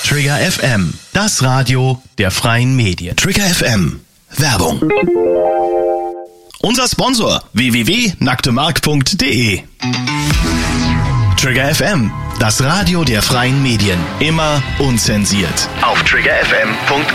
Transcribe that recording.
Trigger FM, das Radio der freien Medien. Trigger FM, Werbung. Unser Sponsor www.nacktemarkt.de. Trigger FM, das Radio der freien Medien. Immer unzensiert. Auf triggerfm.com.